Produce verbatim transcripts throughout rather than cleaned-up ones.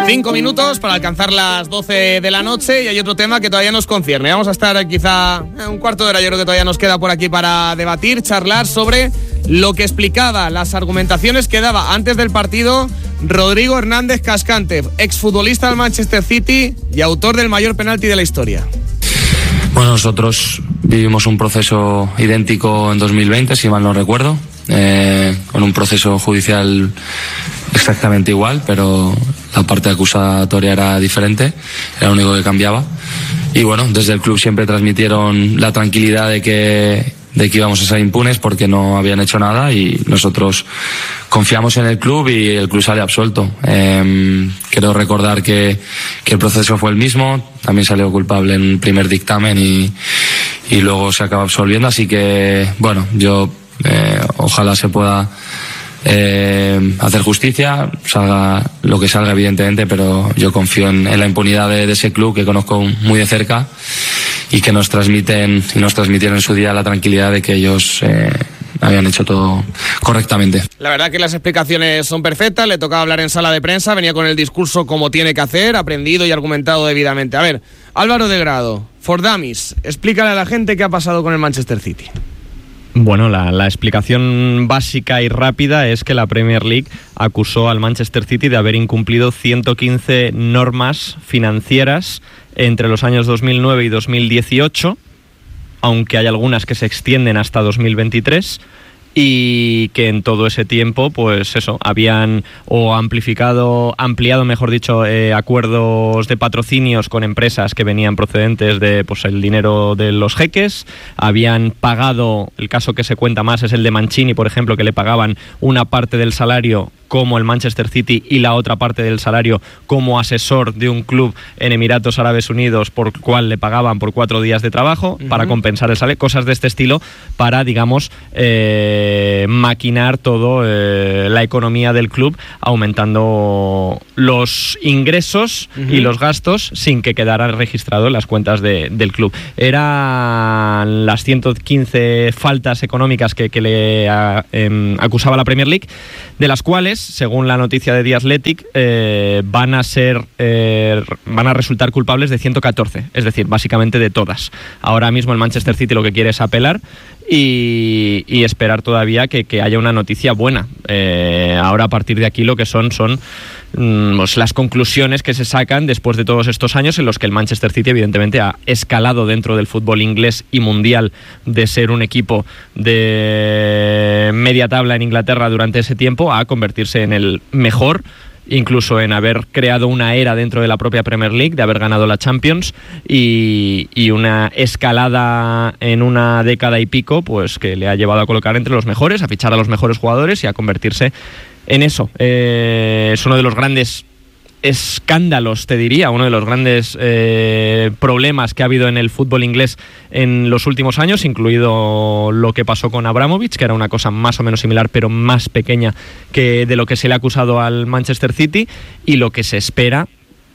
Cinco minutos para alcanzar las doce de la noche y hay otro tema que todavía nos concierne. Vamos a estar quizá un cuarto de hora, yo creo que todavía nos queda por aquí para debatir, charlar sobre lo que explicaba, las argumentaciones que daba antes del partido Rodrigo Hernández Cascante, exfutbolista del Manchester City y autor del mayor penalti de la historia. Bueno, nosotros vivimos un proceso idéntico en dos mil veinte, si mal no recuerdo, eh, con un proceso judicial exactamente igual, pero la parte acusatoria era diferente, era lo único que cambiaba. Y bueno, desde el club siempre transmitieron la tranquilidad de que, de que íbamos a ser impunes porque no habían hecho nada y nosotros confiamos en el club y el club sale absuelto. Eh, quiero recordar que, que el proceso fue el mismo, también salió culpable en un primer dictamen y, y luego se acaba absolviendo, así que bueno, yo eh, ojalá se pueda Eh, hacer justicia, salga lo que salga evidentemente, pero yo confío en, en la impunidad de, de ese club que conozco muy de cerca y que nos transmiten y nos transmitieron en su día la tranquilidad de que ellos eh, habían hecho todo correctamente. La verdad que las explicaciones son perfectas, le tocaba hablar en sala de prensa, venía con el discurso como tiene que hacer, aprendido y argumentado debidamente. A ver, Álvaro de Grado, For Dummies, explícale a la gente qué ha pasado con el Manchester City. Bueno, la, la explicación básica y rápida es que la Premier League acusó al Manchester City de haber incumplido ciento quince normas financieras entre los años dos mil nueve y dos mil dieciocho, aunque hay algunas que se extienden hasta dos mil veintitrés, y que en todo ese tiempo, pues eso, habían o amplificado, ampliado, mejor dicho, eh, acuerdos de patrocinios con empresas que venían procedentes de, pues, el dinero de los jeques, habían pagado, el caso que se cuenta más es el de Mancini, por ejemplo, que le pagaban una parte del salario como el Manchester City y la otra parte del salario como asesor de un club en Emiratos Árabes Unidos, por el cual le pagaban por cuatro días de trabajo, uh-huh, para compensar el salario, cosas de este estilo, para, digamos, eh, maquinar todo eh, la economía del club, aumentando los ingresos, uh-huh, y los gastos sin que quedara registrado en las cuentas de, del club. Eran las ciento quince faltas económicas que, que le a, eh, acusaba la Premier League, de las cuales, según la noticia de The Athletic, eh, van a ser eh, van a resultar culpables de ciento catorce, es decir, básicamente de todas. Ahora mismo el Manchester City lo que quiere es apelar y, y esperar todavía que, que haya una noticia buena. Eh, ahora, a partir de aquí, lo que son son mm, pues las conclusiones que se sacan después de todos estos años en los que el Manchester City evidentemente ha escalado dentro del fútbol inglés y mundial de ser un equipo de media tabla en Inglaterra durante ese tiempo a convertirse en el mejor, incluso en haber creado una era dentro de la propia Premier League, de haber ganado la Champions y, y una escalada en una década y pico, pues que le ha llevado a colocar entre los mejores, a fichar a los mejores jugadores y a convertirse en eso. Eh, es uno de los grandes escándalos, te diría, uno de los grandes eh, problemas que ha habido en el fútbol inglés en los últimos años, incluido lo que pasó con Abramovich, que era una cosa más o menos similar, pero más pequeña que de lo que se le ha acusado al Manchester City, y lo que se espera,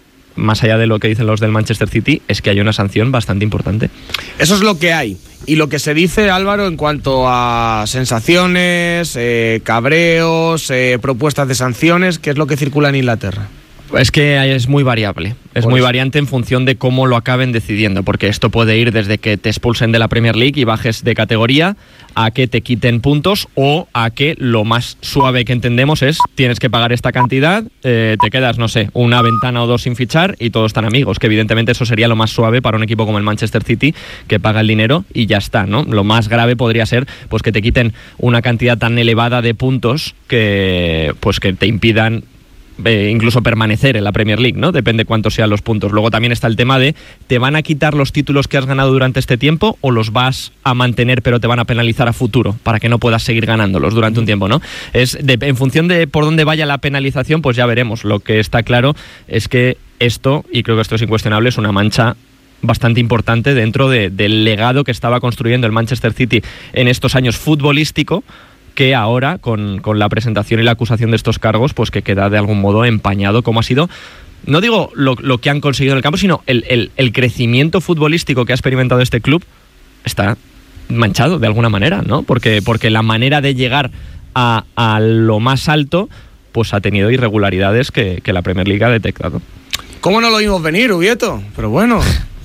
más allá de lo que dicen los del Manchester City, es que haya una sanción bastante importante. Eso es lo que hay. Y lo que se dice, Álvaro, en cuanto a sensaciones, eh, cabreos, eh, propuestas de sanciones, ¿qué es lo que circula en Inglaterra? Es que es muy variable, es muy variante en función de cómo lo acaben decidiendo, porque esto puede ir desde que te expulsen de la Premier League y bajes de categoría, a que te quiten puntos, o a que lo más suave que entendemos es tienes que pagar esta cantidad, eh, te quedas, no sé, una ventana o dos sin fichar y todos están amigos, que evidentemente eso sería lo más suave para un equipo como el Manchester City, que paga el dinero y ya está, ¿no? Lo más grave podría ser pues que te quiten una cantidad tan elevada de puntos que pues que te impidan Eh, incluso permanecer en la Premier League, ¿no? Depende cuántos sean los puntos. Luego también está el tema de, ¿te van a quitar los títulos que has ganado durante este tiempo o los vas a mantener pero te van a penalizar a futuro para que no puedas seguir ganándolos durante un tiempo, ¿no? Es de, en función de por dónde vaya la penalización, pues ya veremos. Lo que está claro es que esto, y creo que esto es incuestionable, es una mancha bastante importante dentro de, del legado que estaba construyendo el Manchester City en estos años futbolístico, que ahora, con, con la presentación y la acusación de estos cargos, pues que queda de algún modo empañado, como ha sido, no digo lo, lo que han conseguido en el campo, sino el, el, el crecimiento futbolístico que ha experimentado este club está manchado de alguna manera, ¿no? Porque, porque la manera de llegar a, a lo más alto pues ha tenido irregularidades que, que la Premier League ha detectado. ¿Cómo no lo vimos venir, Ubieto? Pero bueno.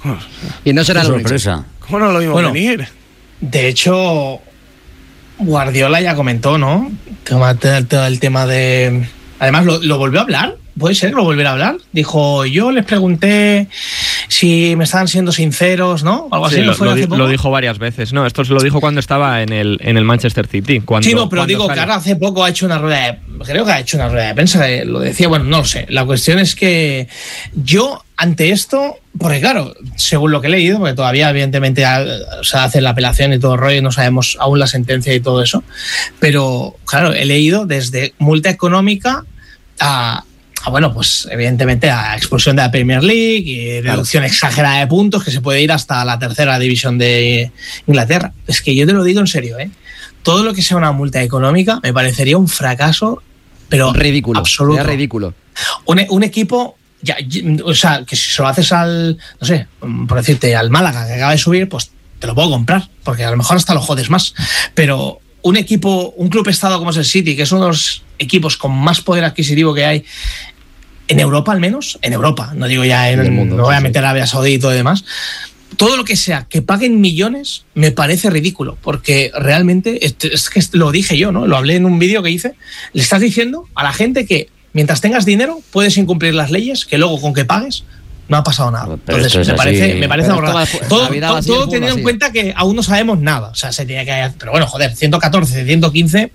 Y no será la sorpresa. ¿Cómo no lo vimos bueno, venir? De hecho, Guardiola ya comentó, ¿no? Todo el tema de... Además, lo, lo volvió a hablar. ¿Puede ser que lo volviera a hablar? Dijo, yo les pregunté si me estaban siendo sinceros, ¿no? Algo así. Sí, lo, lo, lo, lo dijo varias veces. No, esto se lo dijo cuando estaba en el, en el Manchester City. Cuando, sí, no, pero digo sale. que ahora hace poco ha hecho una rueda de... Creo que ha hecho una rueda de prensa, lo decía, bueno, no lo sé. La cuestión es que yo, ante esto, porque claro, según lo que he leído, porque todavía evidentemente se hace la apelación y todo el rollo, no sabemos aún la sentencia y todo eso, pero claro, he leído desde multa económica a... Ah, bueno, pues evidentemente a expulsión de la Premier League y reducción claro. exagerada de puntos que se puede ir hasta la tercera división de Inglaterra. Es que yo te lo digo en serio, ¿eh? Todo lo que sea una multa económica me parecería un fracaso, pero ridículo, absoluto. Es ridículo. Un, un equipo, ya, o sea, que si se lo haces al, no sé, por decirte, al Málaga que acaba de subir, pues te lo puedo comprar, porque a lo mejor hasta lo jodes más. Pero un equipo, un club estado como es el City, que es uno de los equipos con más poder adquisitivo que hay, en Europa al menos, en Europa, no digo ya en, en el mundo, no voy a meter a Arabia Saudí y todo demás, todo lo que sea que paguen millones me parece ridículo, porque realmente, es, es que lo dije yo, ¿no? Lo hablé en un vídeo que hice, le estás diciendo a la gente que mientras tengas dinero puedes incumplir las leyes, que luego con que pagues no ha pasado nada. Pero entonces me parece, así, me parece ahorrado. Todo, todo, todo teniendo en cuenta que aún no sabemos nada, o sea, se tiene que... Pero bueno, joder, ciento catorce, ciento quince...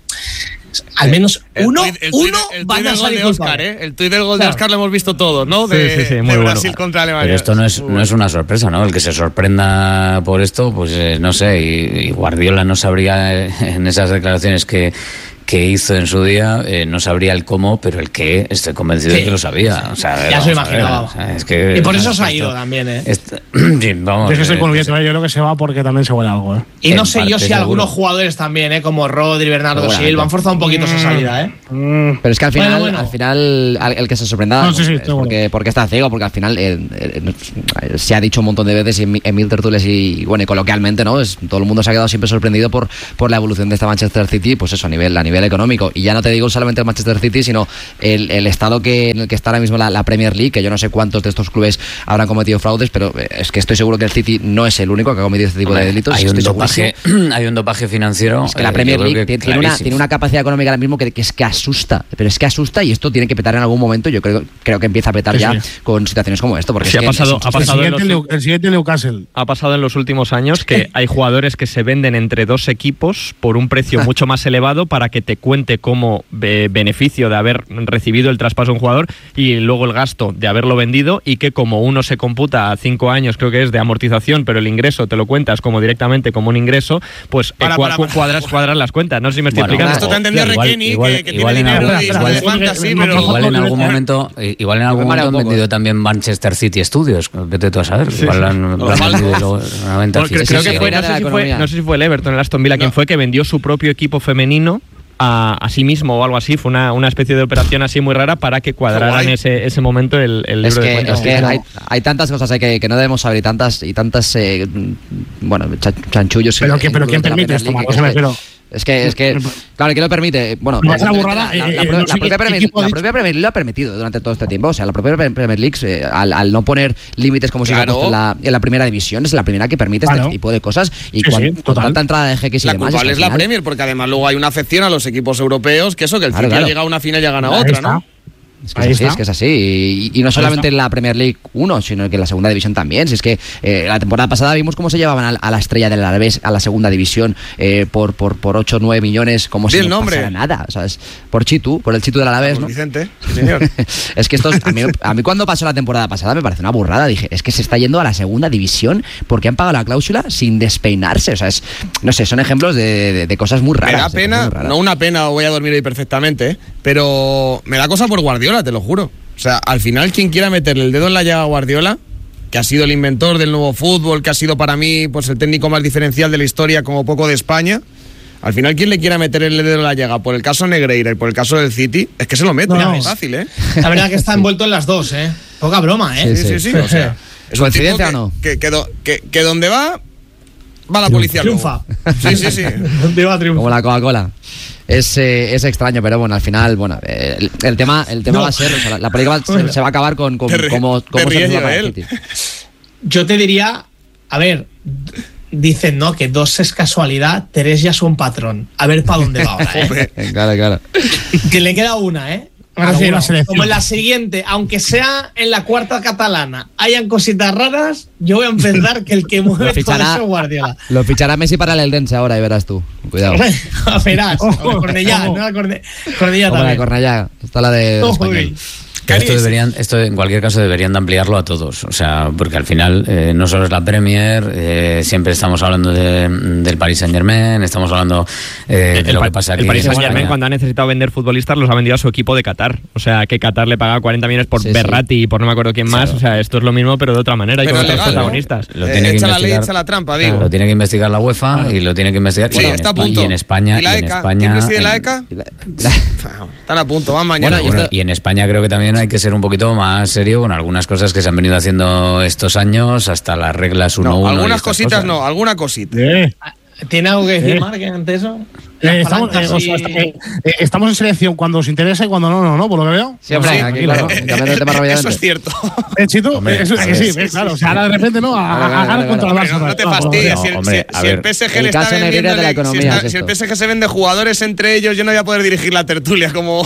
Al menos uno, el tuit, el uno tuit, el van a salir de Oscar, ¿eh? El tuit del gol claro. de Oscar lo hemos visto todos, ¿no? De, sí, sí, sí, muy de bueno. Brasil contra Alemania. Pero esto no es, no es una sorpresa, ¿no? El que se sorprenda por esto, pues eh, no sé, y, y Guardiola no sabría en esas declaraciones que... que hizo en su día, eh, no sabría el cómo, pero el qué, estoy convencido sí. de que lo sabía. O sea, ya se imaginaba. O sea, es que, y por eso se ha ido también, ¿eh? Esto, sí, vamos, yo que estoy con Ubieto, ¿eh? Yo creo que se va porque también se huele algo, ¿eh? Y no sé yo si seguro. algunos jugadores también, ¿eh? Como Rodri, Bernardo Silva, han forzado un poquito mm. esa salida, ¿eh? Mm. Pero es que al final, bueno, bueno. al final el que se sorprenda no, sí, sí, es porque, porque está ciego, porque al final eh, eh, se ha dicho un montón de veces en, en mil tertulias y, bueno, y coloquialmente, ¿no? Es, todo el mundo se ha quedado siempre sorprendido por, por la evolución de esta Manchester City, pues eso, a nivel, a nivel económico. Y ya no te digo solamente el Manchester City, sino el, el estado que, en el que está ahora mismo la, la Premier League, que yo no sé cuántos de estos clubes habrán cometido fraudes, pero es que estoy seguro que el City no es el único que ha cometido este tipo de delitos. Hay un, dopaje, hay un dopaje financiero. Es que la Premier League tiene, tiene, una, tiene una capacidad económica ahora mismo que, que es que asusta, pero es que asusta y esto tiene que petar en algún momento. Yo creo, creo que empieza a petar sí, ya sí. con situaciones como esto. Porque sí, es ha pasado, es, ha pasado el, siguiente, los, el siguiente Newcastle. Ha pasado en los últimos años que hay jugadores que se venden entre dos equipos por un precio mucho más elevado para que te cuente como eh, beneficio de haber recibido el traspaso a un jugador y luego el gasto de haberlo vendido, y que como uno se computa a cinco años, creo que es de amortización, pero el ingreso te lo cuentas como directamente como un ingreso, pues para, eh, para, para. cuadras cuadras las cuentas. No sé si me estoy bueno, explicando. Esto te entendió Requeni, que, que tiene dinero y de fantasy, pero igual en algún momento, igual en algún momento han vendido también Manchester City Studios, vete tú a saber. Sí. Igual han, han vendido una venta. Creo, creo que fue, no sé si fue, no sé si fue el Everton, el Aston Villa, no. quien fue que vendió su propio equipo femenino a, a sí mismo o algo así. Fue una, una especie de operación así muy rara para que cuadraran en ese, ese momento el, el libro es que, de cuentas. Es que hay, hay tantas cosas eh, que, que no debemos saber y tantas, y tantas eh, bueno, chanchullos. Pero, que, pero ¿quién permite esto, Marcos? Es que, es que, claro, ¿quién lo permite? Bueno, no es una burrada. La, la, la, la, la, propia Premier, la propia Premier League lo ha permitido durante todo este tiempo. O sea, la propia Premier League, eh, al, al no poner límites como claro. si lo en la, en la primera división, es la primera que permite claro. este tipo de cosas. Y sí, cuando, sí, con tanta entrada de G X y la demás. La culpable es, es la final, Premier, porque además luego hay una afección a los equipos europeos, que eso, que el claro, City claro. ha llegado a una final y ha ganado Ahí otra, está. ¿no? Es que, es así, es que es así, y, y no solamente en la Premier League uno, sino que en la segunda división también. Si es que eh, la temporada pasada vimos cómo se llevaban a, a la estrella del Alavés a la segunda división eh, por por por ocho o nueve millones, como sí, si no pasara nada, ¿sabes? Por Chitu, por el Chitu del Alavés, por ¿no? Vicente, sí, señor. Es que esto, a mí, a mí cuando pasó la temporada pasada me pareció una burrada. Dije, es que se está yendo a la segunda división porque han pagado la cláusula sin despeinarse. O sea, es, no sé, son ejemplos de, de, de cosas muy raras. Me da pena, no una pena, voy a dormir hoy perfectamente, ¿eh? Pero me da cosa por Guardiola, te lo juro. O sea, al final quien quiera meterle el dedo en la llaga a Guardiola, que ha sido el inventor del nuevo fútbol, que ha sido para mí pues el técnico más diferencial de la historia como poco de España, al final quien le quiera meter el dedo en la llaga por el caso Negreira y por el caso del City, es que se lo mete, no, es fácil, ¿eh? La verdad que está envuelto en las dos, ¿eh? Poca broma, ¿eh? Sí, sí, sí. sí. O sea, es ¿coincidencia o no? Que, que, que, que donde va, va la policía. Triunfa. Luego. Sí, sí, sí. Triunfa. Como la Coca-Cola. Es, eh, es extraño, pero bueno, al final, bueno, eh, el, el tema, el tema no. va a ser, o sea, la, la película se, se va a acabar con, con Te cómo, cómo te se ríes resuelve de el él. City. Yo te diría, a ver, dicen, ¿no? Que dos es casualidad, tres ya es un patrón. A ver para dónde va ahora, ¿eh? Claro, claro. Que le queda una, ¿eh? Ahora sí, Alguna. la selección. Como en la siguiente, aunque sea en la cuarta catalana, hayan cositas raras, yo voy a empezar que el que mueve Lo fichará- todo eso es Guardiola. Lo fichará Messi para el Eldense ahora y verás tú. Cuidado. Verás, Ojo, Cornellá, ojo. ¿no? La Corne- Cornellá Como la de también. Cornellá, está la de, de Uy. español. Pero esto Caris. deberían, esto en cualquier caso deberían de ampliarlo a todos, o sea, porque al final eh, no solo es la Premier, eh, siempre estamos hablando de, del Paris Saint Germain, estamos hablando eh, de lo que pasa aquí El Paris en Saint-Germain, España. cuando ha necesitado vender futbolistas, los ha vendido a su equipo de Qatar. O sea, que Qatar le paga cuarenta millones por Sí, sí. Berratti y por no me acuerdo quién más. Claro. O sea, esto es lo mismo, pero de otra manera. Y Pero con otros legal, ¿no? protagonistas. Lo Eh, tiene que echa la ley, investigar. echa la trampa, digo. Lo tiene que investigar la UEFA y lo tiene que investigar. Sí, y en está a España- punto. Y en España. ¿Y la y en ECA? España ¿Quién preside la en- ECA? Y la- la- Están a punto, van mañana. Bueno, y Bueno, esto- y en España creo que también hay que ser un poquito más serio con algunas cosas que se han venido haciendo estos años, hasta las reglas uno uno. No, y algunas estas cositas cosas. no, alguna cosita. Eh, ¿Tiene algo que decir, Eh. Marc, ante eso? eh, Las estamos, eh, palancas o sea, y- eh, eh, estamos en selección cuando os interesa y cuando no, no, no, por lo que veo. Sí, hombre, Sí, aquí, eh, claro, eh, cambiando de tema rápidamente. Eso es cierto. Eh, Chito, Hombre, eso es a que ver, sí, sí, eh, claro. O sea, ahora de repente no, a- Vale, a- vale, ahora vale, contra el vale. Barça. Pero no te Ah, por lo fastidies. que No, Si el, hombre, si- a si el ver. P S G El le está caso Negreira vendiendo. de la si, economía está- es si el esto. P S G se vende jugadores entre ellos, yo no voy a poder dirigir la tertulia como.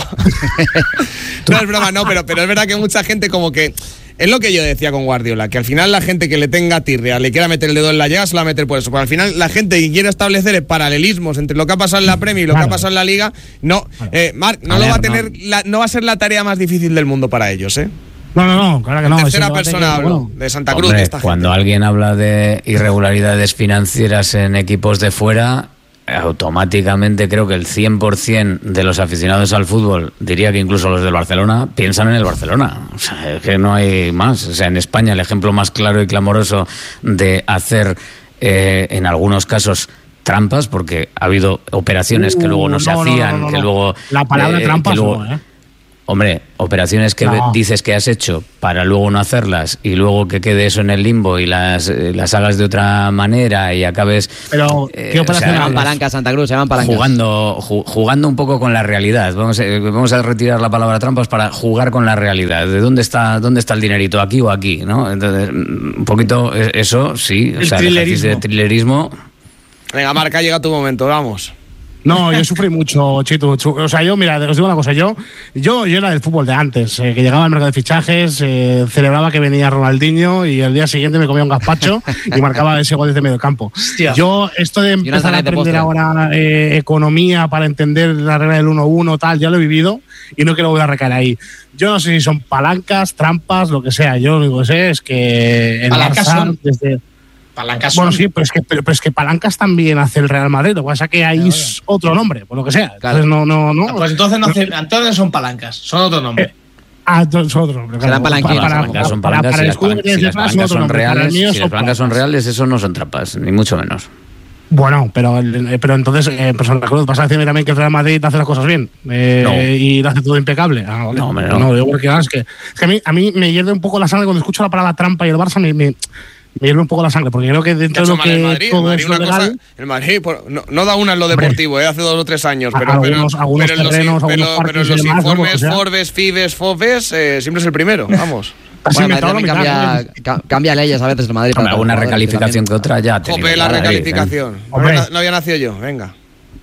No es broma, no, pero, pero es verdad que mucha gente como que. Es lo que yo decía con Guardiola, que al final la gente que le tenga tirria, le quiera meter el dedo en la llaga, se la va a meter por eso. Pero al final la gente que quiere establecer paralelismos entre lo que ha pasado en la Premier y lo Claro. que ha pasado en la Liga, no, eh, Marc, no A lo ver, va a no. tener, la- no va a ser la tarea más difícil del mundo para ellos, ¿eh? No, no, no, claro que no. En es tercera un debate persona que, hablo, bueno, de Santa Cruz, Hombre, de esta cuando gente. alguien habla de irregularidades financieras en equipos de fuera, automáticamente creo que el cien por ciento de los aficionados al fútbol, diría que incluso los del Barcelona, piensan en el Barcelona. O sea, es que no hay más. O sea, en España el ejemplo más claro y clamoroso de hacer, eh, en algunos casos, trampas, porque ha habido operaciones que luego no, Uh, se no, no, hacían, no, no, que no. luego... La palabra eh, trampas que luego- no, ¿eh? Hombre, operaciones que No. dices que has hecho para luego no hacerlas y luego que quede eso en el limbo y las, eh, las hagas de otra manera y acabes Pero, ¿qué eh, o operación sea, Se llaman hablas? palancas, Santa Cruz, se llaman palancas. jugando ju- jugando un poco con la realidad. Vamos a, vamos a retirar la palabra trampas para jugar con la realidad. ¿De dónde está dónde está el dinerito? ¿Aquí o aquí? ¿No? Entonces, mm, un poquito eh, eso, sí. O El sea, el ejercicio de thrillerismo. thrillerismo. Venga, Marc, ha llegado tu momento, vamos. No, yo sufrí mucho, Chito. Chu- O sea, yo, mira, os digo una cosa. Yo yo, yo era del fútbol de antes, eh, que llegaba al mercado de fichajes, eh, celebraba que venía Ronaldinho y el día siguiente me comía un gazpacho y marcaba ese gol desde medio campo. Hostia. Yo, esto de una empezar a ensalada de aprender postre. ahora eh, economía para entender la regla del uno uno, tal, ya lo he vivido y no quiero volver a recaer ahí. Yo no sé si son palancas, trampas, lo que sea. Yo lo único que sé es que el Palancas Barça, son. desde. Palancas Bueno, son- sí, pero es que, pero, pero es que palancas también hace el Real Madrid. Lo que pasa es que ahí es otro nombre, por lo que sea. Claro. Entonces, no, no, no. Ah, pues entonces no, hace- entonces son palancas, son otro nombre. Ah, entonces es otro nombre. Serán palanquillas, Las para- palancas son para- palancas, para si el las escudo que palancas- tienes si las detrás, palancas otro son nombre. Para el reales, mío si son las palancas son palancas. reales, eso no son trampas, ni mucho menos. Bueno, pero, el- pero entonces, eh, pues Santa Cruz, vas a decirme también que el Real Madrid hace las cosas bien eh, No. y lo hace todo impecable. Ah, vale. No, hombre, no. no. yo creo que, ah, es que, es que a, mí, a mí me hierve un poco la sangre cuando escucho la palabra trampa y el Barça me, me, me hierve un poco la sangre, porque creo que ¿Qué dentro ha de hecho lo mal el que Madrid? El todo Madrid, es lo una cosa- legal. el Madrid por- no, no da una en lo Hombre. deportivo, eh, hace dos o tres años, A- pero, algunos- pero, algunos pero en los, terrenos, pero- algunos pero parques en y los demás, ¿no? informes O sea- Forbes, Fibes, Fofes, eh, siempre es el primero, vamos. Así Bueno, inventado Madrid la también mitad, cambia, ca- cambia leyes a veces el Madrid. Hombre, para alguna jugadores, recalificación que otra ya. ha tenido Jope, la ya Madrid, ¿eh? recalificación. No, Hombre. había- no había nacido yo, venga.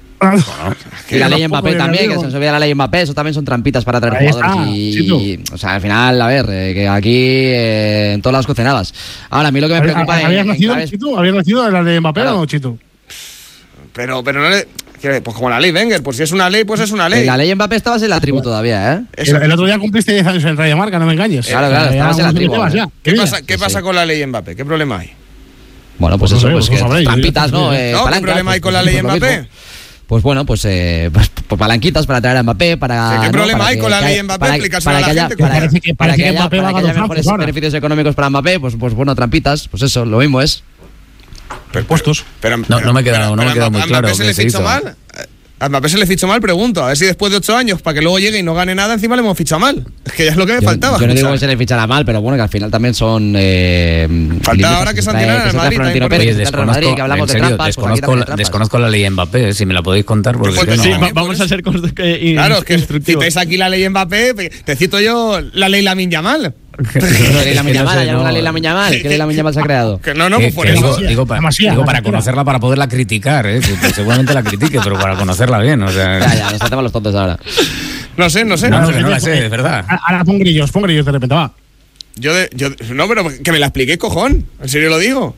Y la ley tampoco Mbappé yo también, digo. que se subía la ley Mbappé, eso también son trampitas para traer Ahí jugadores. está, y, sí, tú. y, o sea, al final, a ver, eh, que aquí eh, en todas las cocinadas. Ahora, a mí lo que me preocupa en- ¿Habías en nacido, claves- Chito? ¿Habías nacido en la de Mbappé Claro. o no, Chito? Pero, pero no le. ¿qué? Pues como la ley Wenger, pues si es una ley, pues es una ley. en la ley Mbappé estabas en la tribu todavía, ¿eh? Eso- El, el otro día cumpliste diez años en Radio Marca, no me engañes. Claro, claro, Ya estabas en la unos tribu, temas ¿eh? ya. ¿Qué Mira. pasa, qué sí, pasa sí. con la ley Mbappé? ¿Qué problema hay? Bueno, pues Pues eso, no pues sé, que vosotros sabréis, trampitas, yo- ¿no? yo- Eh, ¿No? ¿Qué palancas, problema hay pues, con la pues, ley pues lo Mbappé? mismo. Pues bueno, pues, eh, pues, pues palanquitas para traer a Mbappé, para. ¿Qué ¿no? problema para hay que- con la que ley haya- Mbappé? para- Explícaselo para a la que haya- gente, que para- parece que- para parece que que haya Mbappé va para a que haya ganar mejores Frankfurt ahora. beneficios económicos para Mbappé, pues, pues bueno, trampitas, pues eso, lo mismo es. Pero, Puestos. pero- No, no me he quedado- no me he pero quedado muy ¿a claro Mbappé se qué le se fichó hizo. mal? A Mbappé se le fichó mal, pregunto. A ver si después de ocho años, para que luego llegue y no gane nada, encima le hemos fichado mal. Es que ya es lo que me yo, faltaba. Yo no digo que se le fichara mal, pero bueno, que al final también son... Eh, Falta ahora que sancionaran al Madrid. Oye, desconozco, en serio, desconozco, la, desconozco la ley Mbappé, si me la podéis contar. Porque pues, es que sí, no, va, vamos a ser constructivos. Claro, es que citáis aquí la ley Mbappé, te cito yo la ley Lamine Yamal. ¿Qué ley Lamine Yamal? ¿Ya no la ley Lamine Yamal? ¿Qué ley Lamine Yamal se ha creado? Que no, no, pues por eso. Digo, digo, para, digo para conocerla, para poderla criticar, ¿eh? Que, que seguramente la critique, pero para conocerla bien, o sea... Ya, ya, nos hacemos los tontos ahora. No sé, no sé. No, no, no, no la sé, de verdad. Ahora pon grillos, pon grillos de repente, va. Yo, de, yo, no, pero que me la expliqué, cojón. En serio lo digo.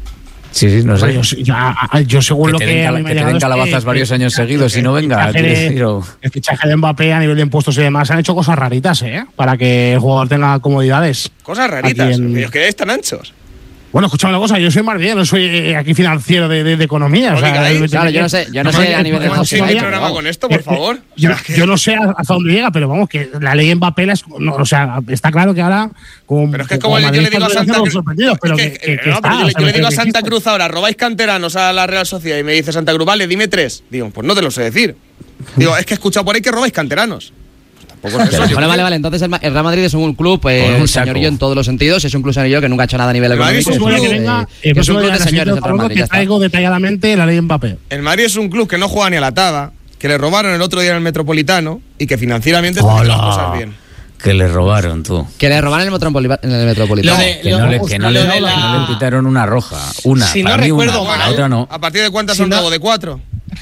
Sí, sí, no sé. Yo, ya, yo según que lo te que... den, cala, que te den calabazas que, varios años que, seguidos y no venga. El fichaje, de, o... el fichaje de Mbappé a nivel de impuestos y demás han hecho cosas raritas, ¿eh? Para que el jugador tenga comodidades. Cosas raritas. En... Ellos que están anchos. Bueno, escuchame una cosa, yo soy más bien, no soy eh, aquí financiero de, de, de economía. No, o sea, el, claro, yo no sé, yo no sé a nivel de ¿Cómo se programa con esto, por favor? Yo, yo no sé hasta dónde llega, pero vamos, que la ley Mbappé, es, no, o sea, está claro que ahora... Con, pero es que como yo le digo a Santa Cruz... Pero que, que, que no, está, pero yo, o sea, yo le digo a Santa Cruz ahora, robáis canteranos a la Real Sociedad y me dice Santa Cruz, vale, dime tres. Digo, pues no te lo sé decir. Digo, es que he escuchado por ahí que robáis canteranos. Eso, vale, vale, vale. Entonces el Real Madrid es un club eh, un señorío en todos los sentidos. Es un club señorío que nunca ha hecho nada a nivel económico. Es un club, que venga, eh, es un club de señores. El Real Madrid. Te traigo detalladamente la ley Mbappé. El Madrid es un club que no juega ni a la tada, que le robaron el otro día en el Metropolitano y que financieramente está haciendo las cosas bien. Que le robaron, tú. Que le robaron en el, Metropoli- en el Metropolitano. No, que, no le, que, no le, que no le quitaron una roja. Una, si para no mí recuerdo una, mal, la otra no. ¿A partir de cuántas si son no, robo? ¿De cuatro?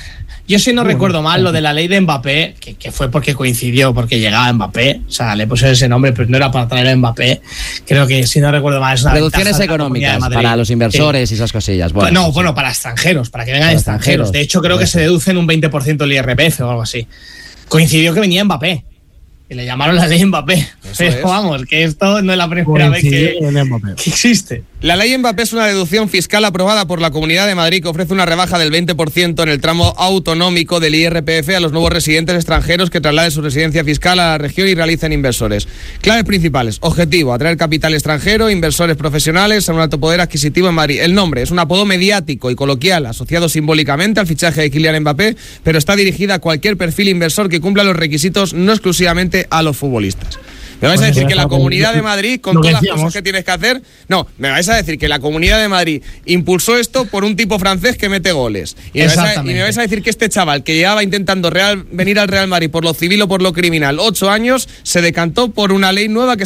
Yo sí no bueno, recuerdo mal lo de la ley de Mbappé, que, que fue porque coincidió, porque llegaba Mbappé, o sea, le pusieron ese nombre, pero no era para traer a Mbappé. Creo que si no recuerdo mal es una reducciones económicas para los inversores sí. y esas cosillas. Bueno, no, sí, bueno, sí. para extranjeros, para que vengan para extranjeros. extranjeros. De hecho, creo que se deducen un veinte por ciento del I R P F o algo así. Coincidió que venía Mbappé. Y le llamaron la ley Mbappé. Eso pero es. Vamos, que esto no es la primera vez que, que existe. La ley Mbappé es una deducción fiscal aprobada por la Comunidad de Madrid que ofrece una rebaja del veinte por ciento en el tramo autonómico del I R P F a los nuevos residentes extranjeros que trasladen su residencia fiscal a la región y realicen inversores. Claves principales. Objetivo, atraer capital extranjero, inversores profesionales a un alto poder adquisitivo en Madrid. El nombre es un apodo mediático y coloquial asociado simbólicamente al fichaje de Kylian Mbappé, pero está dirigida a cualquier perfil inversor que cumpla los requisitos, no exclusivamente a los futbolistas. ¿Me vais a decir que la Comunidad de Madrid, con todas las cosas que tienes que hacer, no, me vais a decir que la Comunidad de Madrid impulsó esto por un tipo francés que mete goles? Y me, vais a, y me vais a decir que este chaval que llevaba intentando real, venir al Real Madrid por lo civil o por lo criminal ocho años, se decantó por una ley nueva que